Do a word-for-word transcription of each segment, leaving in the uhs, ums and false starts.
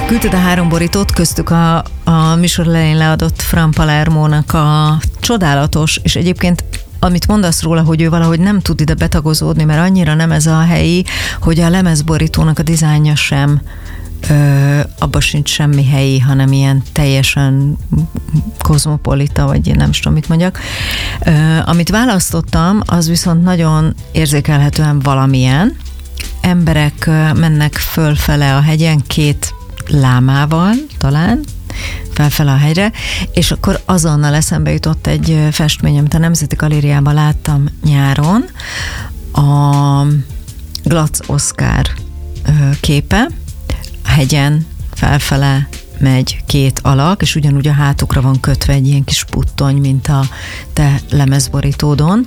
Küldted a három borítót, köztük a, a műsor elején leadott Fran Palermónak a csodálatos, és egyébként amit mondasz róla, hogy ő valahogy nem tud ide betagozódni, mert annyira nem ez a helyi, hogy a lemezborítónak a dizájnja sem, ö, abban sincs semmi helyi, hanem ilyen teljesen kozmopolita, vagy én nem is tudom, mit mondjak. Ö, amit választottam, az viszont nagyon érzékelhetően valamilyen. Emberek mennek fölfele a hegyen két lámával talán, felfele a hegyre, és akkor azonnal eszembe jutott egy festmény, amit a Nemzeti Galériában láttam nyáron, a Glatz Oszkár képe, a hegyen felfele megy két alak, és ugyanúgy a hátukra van kötve egy ilyen kis puttony, mint a te lemezborítódon.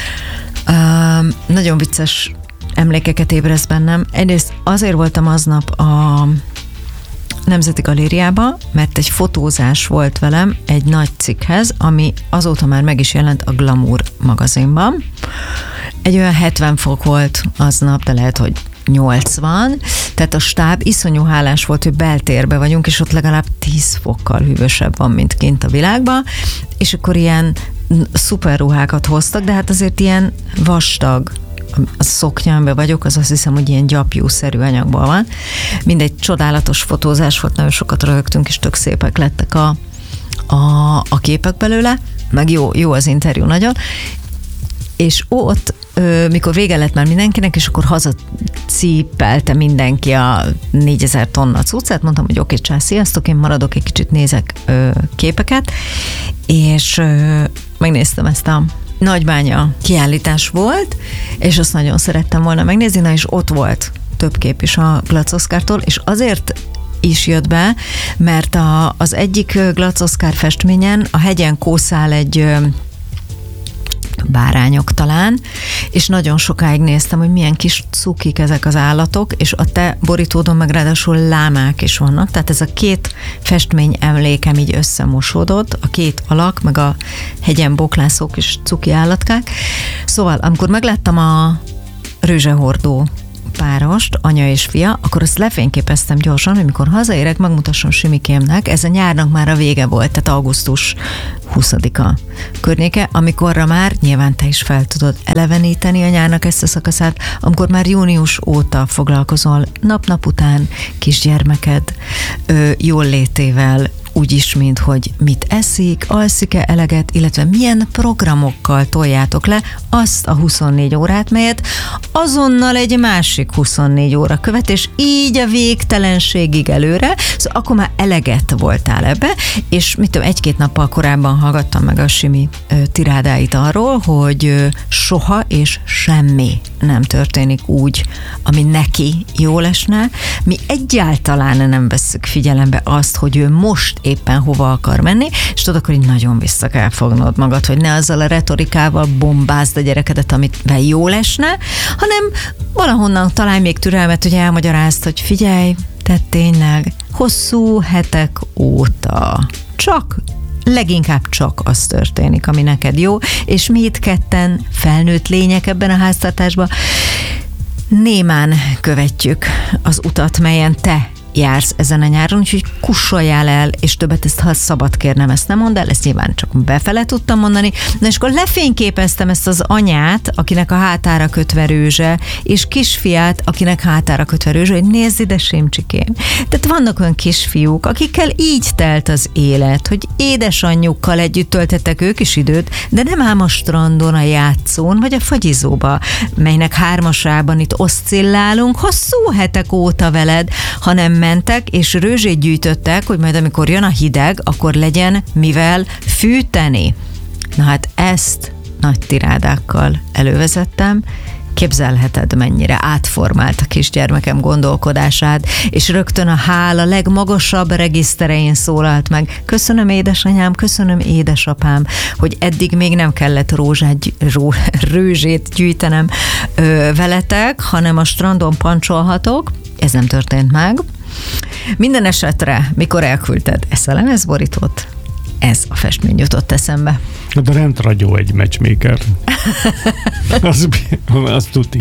Uh, nagyon vicces emlékeket ébreszt bennem. Egyrészt azért voltam aznap a Nemzeti Galériába, mert egy fotózás volt velem egy nagy cikkhez, ami azóta már meg is jelent a Glamour magazinban. Egy olyan hetven fok volt aznap, de lehet, hogy nyolcvan, tehát a stáb iszonyú hálás volt, hogy beltérbe vagyunk, és ott legalább tíz fokkal hűvösebb van, mint kint a világban, és akkor ilyen szuper ruhákat hoztak, de hát azért ilyen vastag, a szoknyámban vagyok, az azt hiszem, hogy ilyen gyapjúszerű anyagból van. Mindegy csodálatos fotózás volt, nagyon sokat röhögtünk, és tök szépek lettek a, a, a képek belőle, meg jó, jó az interjú nagyon, és ott, mikor vége lett már mindenkinek, és akkor hazacípelte mindenki a négyezer tonna cuccát, mondtam, hogy oké, csá, sziasztok, én maradok, egy kicsit nézek ö, képeket, és ö, megnéztem ezt a Nagybánya kiállítás volt, és azt nagyon szerettem volna megnézni, na és ott volt több kép is a Glatz Oszkártól, és azért is jött be, mert a, az egyik Glatz Oszkár festményen a hegyen kószál egy bárányok talán, és nagyon sokáig néztem, hogy milyen kis cukik ezek az állatok, és a te borítódon meg ráadásul lámák is vannak, tehát ez a két festmény emlékem így összemosódott, a két alak, meg a hegyen boklászók és cuki állatkák. Szóval, amikor megláttam a rőzsehordó párost, anya és fia, akkor azt lefényképeztem gyorsan, hogy mikor hazaérek, megmutasson Simikémnek, ez a nyárnak már a vége volt, tehát augusztus huszadika környéke, amikorra már nyilván te is fel tudod eleveníteni a nyárnak ezt a szakaszát, amikor már június óta foglalkozol nap-nap után kisgyermeked ö, jól létével, úgyis, mint hogy mit eszik, alszik-e eleget, illetve milyen programokkal toljátok le azt a huszonnégy órát, melyet azonnal egy másik huszonnégy óra követ, és így a végtelenségig előre, szóval akkor már eleget voltál ebbe, és mit tudom, egy-két nappal korábban hallgattam meg a Simi ö, tirádáit arról, hogy ö, soha és semmi nem történik úgy, ami neki jól esne. Mi egyáltalán nem vesszük figyelembe azt, hogy ő most éppen hova akar menni, és tudod, akkor így nagyon vissza kell fognod magad, hogy ne azzal a retorikával bombázd a gyerekedet, amivel jól esne, hanem valahonnan találj még türelmet, hogy elmagyarázd, hogy figyelj, te tényleg hosszú hetek óta csak leginkább csak az történik, ami neked jó, és mi itt ketten felnőtt lények ebben a háztartásban némán követjük az utat, melyen te jársz ezen a nyáron, úgyhogy kussoljál el, és többet ezt, ha szabad kérnem, ezt nem mondd el, ezt nyilván csak befele tudtam mondani, na és akkor lefényképeztem ezt az anyát, akinek a hátára kötve rőzse, és kisfiát, akinek hátára kötve rőzse, hogy nézd ide, Simcsikém. Tehát vannak olyan kisfiúk, akikkel így telt az élet, hogy édesanyjukkal együtt töltettek ők is időt, de nem ám a strandon, a játszón, vagy a fagyizóba, melynek hármasában itt oszcillálunk hosszú hetek óta veled, hanem mentek, és rőzsét gyűjtöttek, hogy majd amikor jön a hideg, akkor legyen mivel fűteni. Na hát ezt nagy tirádákkal elővezettem, képzelheted, mennyire átformált a kisgyermekem gondolkodását, és rögtön a hála legmagasabb regiszterein szólalt meg. Köszönöm, édesanyám, köszönöm, édesapám, hogy eddig még nem kellett rózsát, ró, rőzsét gyűjtenem ö, veletek, hanem a strandon pancsolhatok. Ez nem történt meg. Minden esetre, mikor elküldted ezt a lemezborítót, ez a festmény jutott eszembe. De rendragyó egy matchmaker. az, az tuti.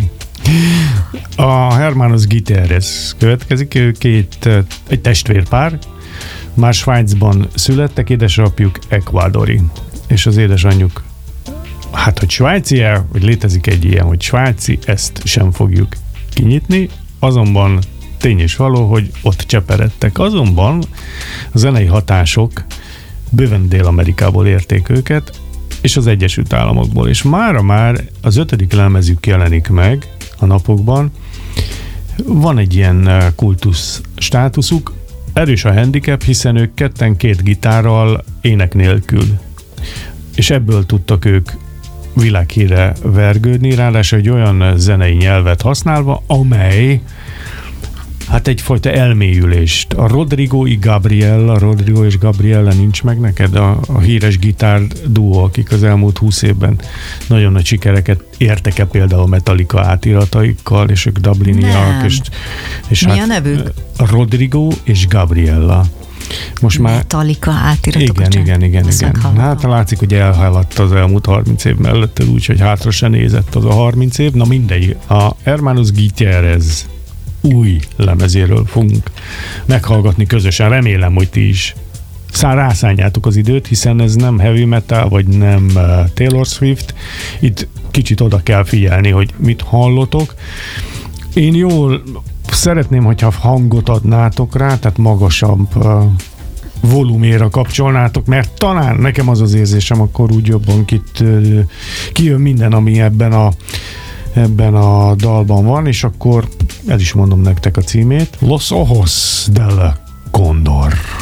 A Hermanos Gutierrez következik, ő két, egy testvérpár, már Svájcban születtek, édesapjuk ekvádori, és az édesanyjuk, hát hogy svájci, hogy létezik egy ilyen, hogy svájci, ezt sem fogjuk kinyitni, azonban tény és való, hogy ott cseperedtek. Azonban a zenei hatások bőven Dél-Amerikából érték őket, és az Egyesült Államokból, és mára már az ötödik lemezük jelenik meg a napokban. Van egy ilyen kultusz státuszuk, erős a handicap, hiszen ők ketten két gitárral, ének nélkül. És ebből tudtak ők világhírre vergődni, ráadásul egy olyan zenei nyelvet használva, amely hát egyfajta elmélyülést. A Rodrigo y Gabriella, Rodrigo és Gabriella nincs meg neked? A, a híres gitár duó, akik az elmúlt húsz évben nagyon nagy sikereket értek el, például Metallica átirataikkal, és ők dubliniak. És, és Mi hát, a nevük? Rodrigo és Gabriella. Most már... Metallica átiratok. Igen, igen, igen, igen. Hát látszik, hogy elhaladt az elmúlt harminc év mellett, úgyhogy hátra se nézett az a harminc év. Na mindegy, a Hermanos Gutierrez új lemezéről fogunk meghallgatni közösen. Remélem, hogy ti is szá rászánjátok az időt, hiszen ez nem heavy metal, vagy nem uh, Taylor Swift. Itt kicsit oda kell figyelni, hogy mit hallotok. Én jól szeretném, hogyha hangot adnátok rá, tehát magasabb uh, voluméra kapcsolnátok, mert talán nekem az az érzésem, akkor úgy jobban kit, uh, kijön minden, ami ebben a ebben a dalban van, és akkor el is mondom nektek a címét. Los Ojos del Condor.